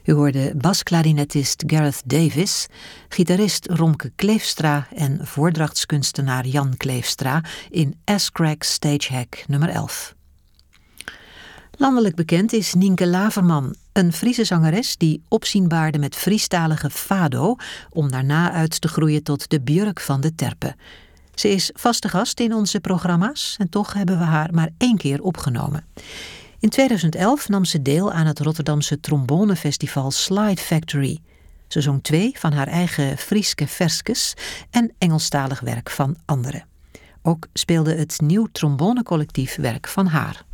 U hoorde basklarinetist Gareth Davis, gitarist Romke Kleefstra en voordrachtskunstenaar Jan Kleefstra in S-Crack Stagehack nummer 11. Landelijk bekend is Nienke Laverman, een Friese zangeres die opzien baarde met Friestalige fado om daarna uit te groeien tot de Björk van de Terpen. Ze is vaste gast in onze programma's en toch hebben we haar maar 1 keer opgenomen. In 2011 nam ze deel aan het Rotterdamse trombonefestival Slide Factory. Ze zong 2 van haar eigen Frieske verskes en Engelstalig werk van anderen. Ook speelde het nieuw trombonecollectief werk van haar.